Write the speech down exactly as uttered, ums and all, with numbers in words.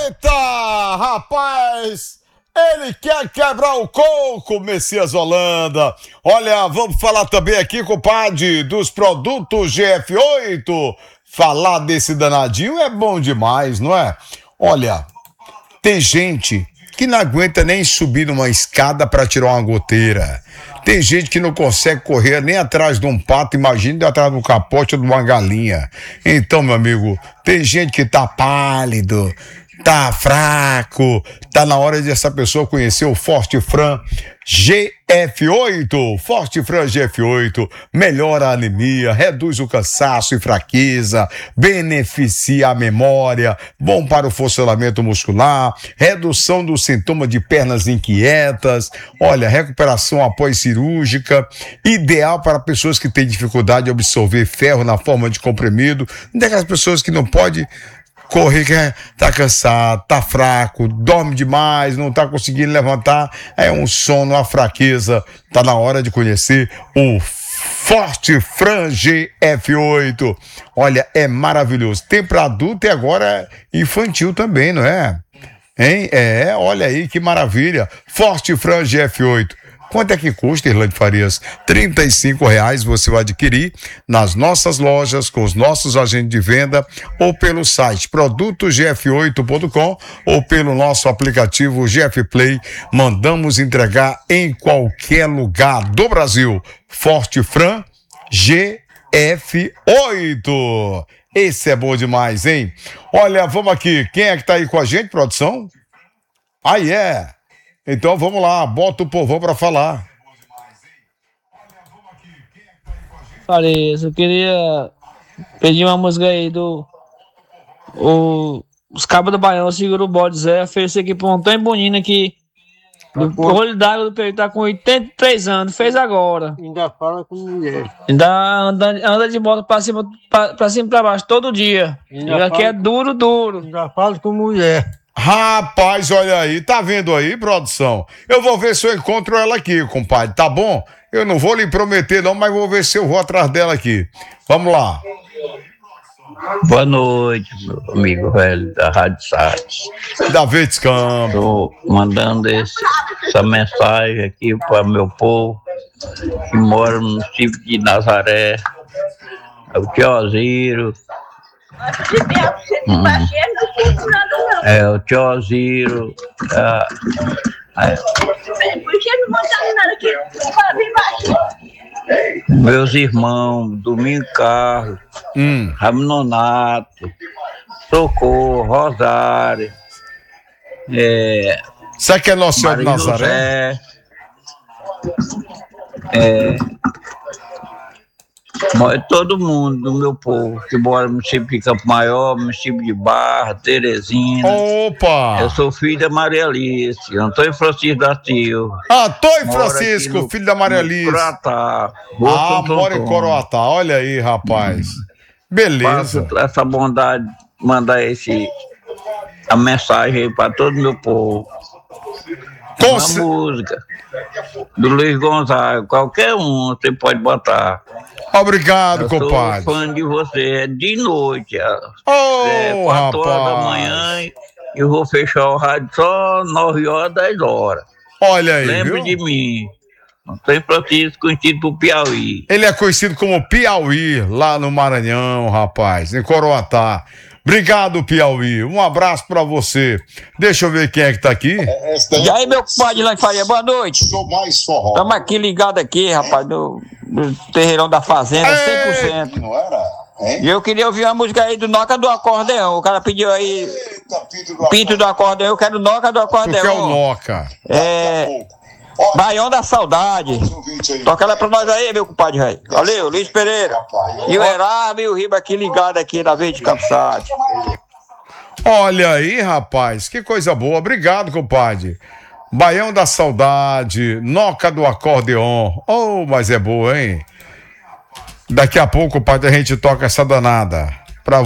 Eita, rapaz! Ele quer quebrar o coco, Messias Holanda. Olha, vamos falar também aqui, compadre, dos produtos G F oito. Falar desse danadinho é bom demais, não é? Olha, tem gente que não aguenta nem subir numa escada para tirar uma goteira. Tem gente que não consegue correr nem atrás de um pato, imagine atrás de um capote de uma galinha. Então, meu amigo, tem gente que tá pálido, tá fraco, tá na hora de essa pessoa conhecer o Forte Fran G F oito. Forte Fran G F oito melhora a anemia, reduz o cansaço e fraqueza, beneficia a memória, bom para o funcionamento muscular, redução do sintoma de pernas inquietas, olha, recuperação após cirúrgica, ideal para pessoas que têm dificuldade de absorver ferro na forma de comprimido, daquelas pessoas que não podem correr, que tá cansado, tá fraco, dorme demais, não tá conseguindo levantar, é um sono, uma fraqueza. Tá na hora de conhecer o Forte Fran G F oito. Olha, é maravilhoso. Tem para adulto e agora infantil também, não é? Hein? É, olha aí que maravilha. Forte Fran G F oito. Quanto é que custa, Irlande Farias? trinta e cinco reais você vai adquirir nas nossas lojas, com os nossos agentes de venda, ou pelo site produto g f oito ponto com ou pelo nosso aplicativo G F Play. Mandamos entregar em qualquer lugar do Brasil. Forte Fran G F oito. Esse é bom demais, hein? Olha, vamos aqui. Quem é que tá aí com a gente, produção? Ah, é. Yeah. Então vamos lá, bota o povão pra falar. Farias, eu queria pedir uma música aí do o, Os Cabos do Baião, segura o bode Zé, oferecer aqui pra um Antônio Bonino aqui, do Olho d'Água do Peito, tá com oitenta e três anos, fez agora. Ainda fala com mulher. Ainda anda, anda de moto pra cima, pra, pra cima e pra baixo todo dia. E aqui é duro, duro. Ainda fala com mulher. Rapaz, olha aí, tá vendo aí, produção? Eu vou ver se eu encontro ela aqui, compadre, tá bom? Eu não vou lhe prometer não, mas vou ver se eu vou atrás dela aqui. Vamos lá. Boa noite, meu amigo velho da Rádio Sats. Da Verdes Campos. Estou mandando esse, essa mensagem aqui para meu povo que mora no município de Nazaré. É o tio Ziro. Hum. É o tio Ziro. É, é. Meus irmãos, Domingo Carlos, hum. Raminonato, Socorro, Rosário, é, Sabe que é Nossa Senhora de Nazaré? É, todo mundo do meu povo que mora no município de Campo Maior, município de Barra, Teresina. Opa! Eu sou filho da Maria Alice, Antônio Francisco da Silva. Antônio Francisco, no, filho da Maria Alice. Coroatá. Ah, mora em Coroatá, olha aí, rapaz. Hum. Beleza. Faço essa bondade, mandar esse, a mensagem aí para todo o meu povo. Com uma c... música do Luiz Gonzaga, qualquer um você pode botar. Obrigado, eu compadre. Sou fã de você, de noite, oh, é quatro horas da manhã, eu vou fechar o rádio só nove horas, dez horas. Olha aí, Lembre de mim. Antônio Francisco, conhecido por Piauí. Ele é conhecido como Piauí, lá no Maranhão, rapaz, em Coroatá. Obrigado, Piauí. Um abraço pra você. Deixa eu ver quem é que tá aqui. E aí, meu compadre lá em Faria, boa noite. Sou mais forró. Estamos aqui ligados aqui, rapaz, no, no terreirão da fazenda, Ei, cem por cento. Não era? Hein? E eu queria ouvir uma música aí do Noca do Acordeão. O cara pediu aí Eita, Pinto do Pinto do Acordeão. Eu quero Noca do Acordeão. Tu quer o Noca? É... Baião da Saudade. Toca ela pra nós aí, meu compadre. Aí. Valeu, Luiz Pereira. E o Erasmo e o Riba aqui ligado aqui na Verde Campo Sat. Olha aí, rapaz, que coisa boa. Obrigado, compadre. Baião da Saudade, Noca do Acordeon. Oh, mas é boa, hein? Daqui a pouco, compadre, a gente toca essa danada.